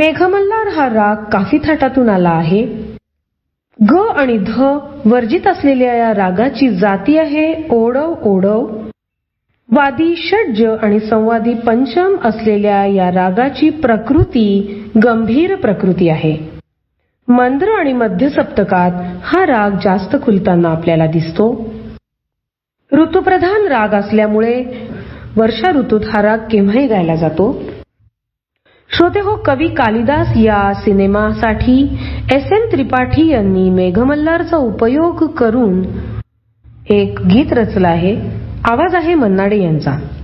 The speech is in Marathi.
मेघमल्हार हा राग काफी थाटातून आला आहे. ग आणि ध वर्जित असलेल्या या रागाची जाती आहे ओडव ओडव. वादी षड्ज आणि संवादी पंचम असलेल्या या रागाची प्रकृती गंभीर प्रकृती आहे. मंद्र आणि मध्य सप्तकात हा राग जास्त खुलताना आपल्याला दिसतो. ऋतुप्रधान राग असल्यामुळे वर्षा ऋतूत हा राग केव्हाही गायला जातो. श्रोते हो, कवी कालिदास या सिनेमासाठी एस.एन. त्रिपाठी यांनी मेघमल्हारचा उपयोग करून एक गीत रचलं आहे. आवाज आहे मन्नाडे यांचा.